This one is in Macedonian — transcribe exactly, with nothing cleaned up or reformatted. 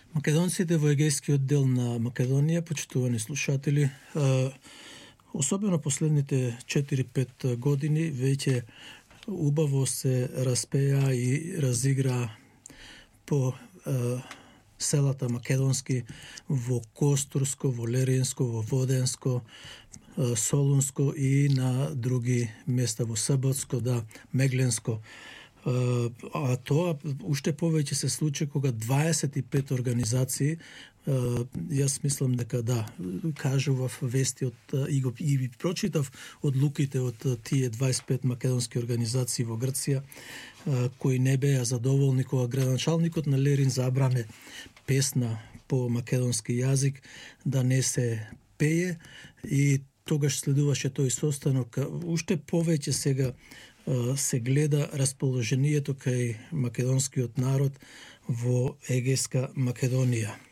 Македонците во егејскиот дел на Македонија, почитувани слушатели, особено последните четири-пет години, веќе убаво се распеа и разигра по селата македонски во Костурско, во Леринско, во Воденско, Солунско и на други места во Саботско, да, Мегленско. А тоа уште повеќе се случи кога дваесет и пет организации, јас мислам дека да, кажував вести од и го и прочитав одлуките од тие дваесет и пет македонски организации во Грција, кои не беа задоволни кога градоначалникот на Лерин забране песна по македонски јазик да не се пее, и тогаш следуваше тој состанок. Уште повеќе сега се гледа расположението кај македонскиот народ во егејска Македонија.